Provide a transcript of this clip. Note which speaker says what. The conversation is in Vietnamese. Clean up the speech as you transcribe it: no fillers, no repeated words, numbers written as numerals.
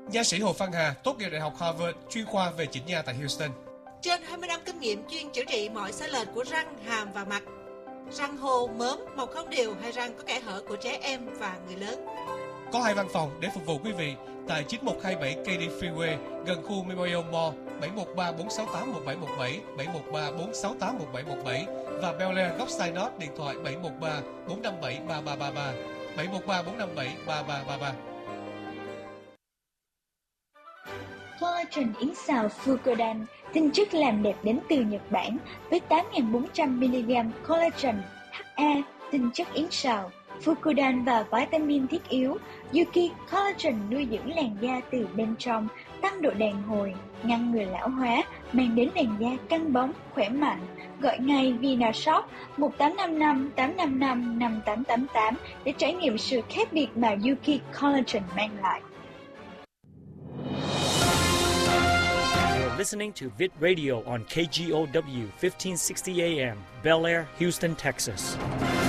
Speaker 1: Nha sĩ Hồ Văn Hà tốt nghiệp Đại học Harvard, chuyên khoa về chỉnh nha tại Houston.
Speaker 2: Trên 20 năm kinh nghiệm chuyên chữa trị mọi sai lệch của răng, hàm và mặt. Răng hô, mớm, mọc không đều hay răng có kẽ hở của trẻ em và người lớn.
Speaker 1: Có 2 văn phòng để phục vụ quý vị tại 9127 KD Freeway gần khu Memorial Mall, 713-468-1717, 713-468-1717 và Bel Air góc Sinot điện thoại 713-457-3333, 713-457-3333.
Speaker 3: Collagen yến xào Fucodan, tinh chất làm đẹp đến từ Nhật Bản với 8.400mg collagen, HA, tinh chất yến xào, Fucodan và vitamin thiết yếu. Yuki Collagen nuôi dưỡng làn da từ bên trong, tăng độ đàn hồi, ngăn ngừa lão hóa, mang đến làn da căng bóng, khỏe mạnh. Gọi ngay Vinashop 1855 855 5888 để trải nghiệm sự khác biệt mà Yuki Collagen mang lại.
Speaker 4: Listening to Vid Radio on KGOW 1560 AM, Bel Air, Houston, Texas.